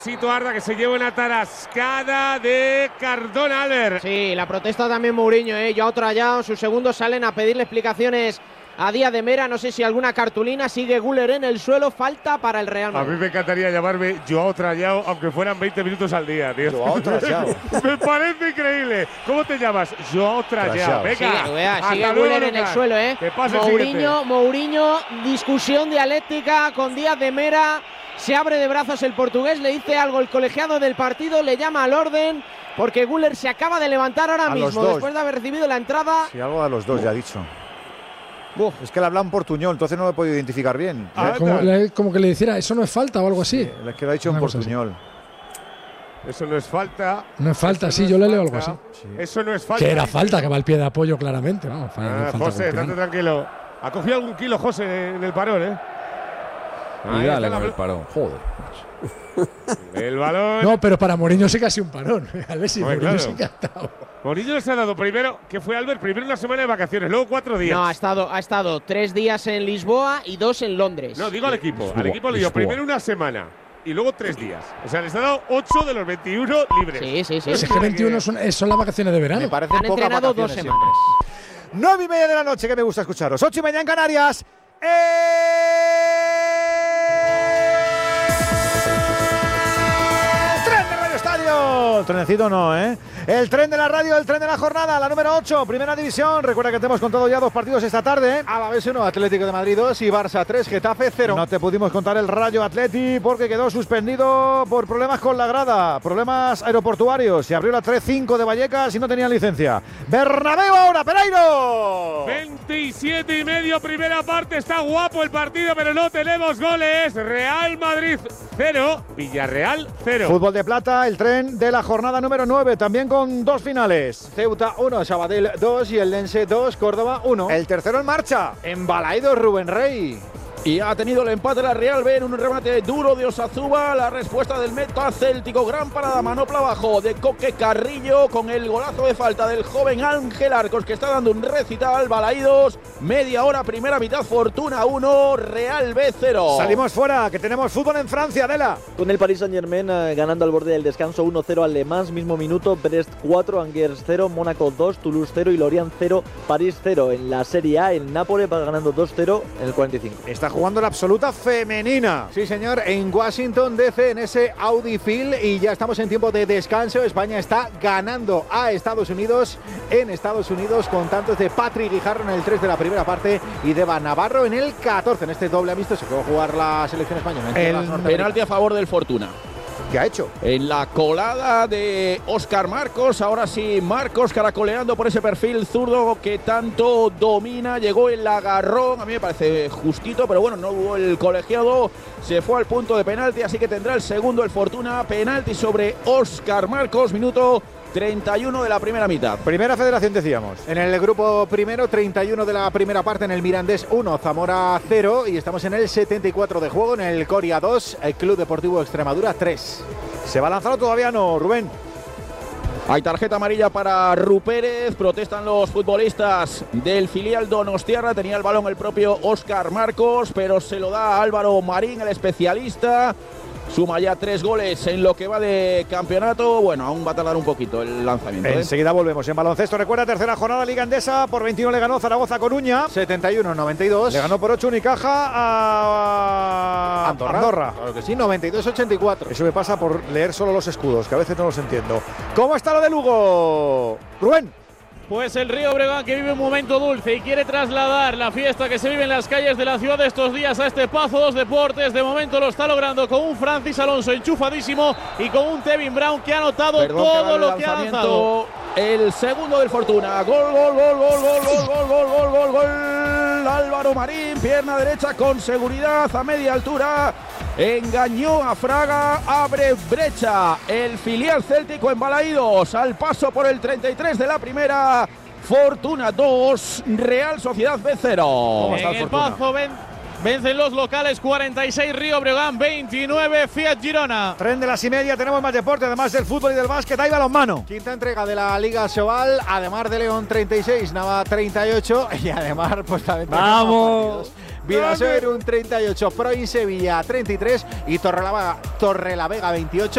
Sito Arda, que se lleva una tarascada de Cardona, Albert. Sí, la protesta también Mourinho, ya otro Yao. Sus segundos salen a pedirle explicaciones a Díaz de Mera. No sé si alguna cartulina. Sigue Güler en el suelo. Falta para el Real Madrid. A mí me encantaría llamarme Joao Trayao, aunque fueran 20 minutos al día, tío. Joao Trayao. Me parece increíble. ¿Cómo te llamas? Joao Trayao. Venga, sigue Güler en el suelo, Que pase el siguiente. Mourinho, discusión dialéctica con Díaz de Mera. Se abre de brazos el portugués, le dice algo el colegiado del partido, le llama al orden, porque Güler se acaba de levantar ahora mismo, después de haber recibido la entrada. Sí, algo a los dos ya ha dicho. Es que le habla en portuñol, entonces no lo he podido identificar bien. Como que le dijera, eso no es falta o algo así. Sí, es que lo ha dicho en portuñol. Eso no es falta. No es falta, sí, yo le leo algo así. Sí. Eso no es falta. Que era falta, que va al pie de apoyo claramente. Vamos, José, estate tranquilo. Ha cogido algún kilo José en el parón, Y dale con el parón. Joder. El balón. No, pero para Mourinho sí que ha sido un parón. A ver si Mourinho sí que ha estado. Mourinho les ha dado primero, que fue Albert, primero una semana de vacaciones, luego 4 días. No, ha estado 3 días en Lisboa y 2 en Londres. No, digo al equipo. Al equipo le dio primero una semana y luego 3 días. O sea, les ha dado 8 de los 21 libres. Sí. Es que 21 son las vacaciones de verano. Me parecen Han entrenado 2 semanas. 9:30 de la noche, que me gusta escucharos. 8:30 en Canarias. El trenecito no, El tren de la radio, el tren de la jornada, la número 8, Primera División. Recuerda que te hemos contado ya 2 partidos esta tarde. Alavés 1, Atlético de Madrid 2 y Barça 3, Getafe 0. No te pudimos contar el Rayo Atleti porque quedó suspendido por problemas con la grada, problemas aeroportuarios. Se abrió la 3-5 de Vallecas y no tenían licencia. Bernabéu ahora, Pereiro. 27:30, primera parte. Está guapo el partido, pero no tenemos goles. Real Madrid 0, Villarreal 0. Fútbol de plata, el tren de la jornada número 9, también con 2 finales. Ceuta 1, Sabadell 2 y el Lense 2, Córdoba 1. El tercero en marcha. Embalaído Rubén Rey. Y ha tenido el empate la Real B en un remate duro de Osazúa. La respuesta del meta céltico, gran parada, manopla abajo de Coque Carrillo con el golazo de falta del joven Ángel Arcos, que está dando un recital. Balaídos, media hora, primera mitad, Fortuna 1, Real B 0. Salimos fuera, que tenemos fútbol en Francia, Adela. Con el Paris Saint-Germain ganando al borde del descanso 1-0 al Le Mans, mismo minuto, Brest 4, Angers 0, Mónaco 2, Toulouse 0 y Lorient 0, París 0. En la Serie A, el Nápoles va ganando 2-0 en el 45. Está jugando la absoluta femenina. Sí, señor, en Washington DC, en ese Audi Field, y ya estamos en tiempo de descanso. España está ganando a Estados Unidos en Estados Unidos con tantos de Patrick Guijarro en el 3 de la primera parte y de Eva Navarro en el 14. En este doble amistoso se puede jugar la selección española. El penalti a favor del Fortuna. ¿Qué ha hecho? En la colada de Óscar Marcos, ahora sí, Marcos caracoleando por ese perfil zurdo que tanto domina, llegó el agarrón, a mí me parece justito, pero bueno, no hubo el colegiado, se fue al punto de penalti, así que tendrá el segundo el Fortuna, penalti sobre Óscar Marcos, minuto 31 de la primera mitad. Primera federación, decíamos. En el grupo primero, 31 de la primera parte, en el Mirandés 1, Zamora 0, y estamos en el 74 de juego, en el Coria 2, el Club Deportivo Extremadura 3. ¿Se va a lanzar o todavía no, Rubén? Hay tarjeta amarilla para Rupérez, protestan los futbolistas del filial donostiarra, tenía el balón el propio Óscar Marcos, pero se lo da a Álvaro Marín, el especialista. Suma ya 3 goles en lo que va de campeonato. Bueno, aún va a tardar un poquito el lanzamiento. Enseguida volvemos en baloncesto. Recuerda, tercera jornada Liga Endesa. Por 21 le ganó Zaragoza Coruña. 71-92. Le ganó por 8 Unicaja a Andorra. Claro que sí, 92-84. Eso me pasa por leer solo los escudos, que a veces no los entiendo. ¿Cómo está lo de Lugo, Rubén? Pues el Río Breogán, que vive un momento dulce y quiere trasladar la fiesta que se vive en las calles de la ciudad de estos días a este Pazo dos Deportes. De momento lo está logrando con un Francis Alonso enchufadísimo y con un Tevin Brown que ha anotado todo lo que ha lanzado. El segundo del Fortuna. Gol. Álvaro Marín, pierna derecha con seguridad a media altura. Engañó a Fraga, abre brecha el filial céltico en Balaídos al paso por el 33 de la primera. Fortuna 2, Real Sociedad B 0. En el Pazo vencen los locales, 46 Río Breogán, 29 Fiat Girona. Tren de las y media, tenemos más deporte, además del fútbol y del básquet, hay balonmano. Quinta entrega de la Liga Sobal, además de León 36, Nava 38 y además pues también ¡vamos! Vidasoer un 38, Proin Sevilla 33 y Torrelavega 28.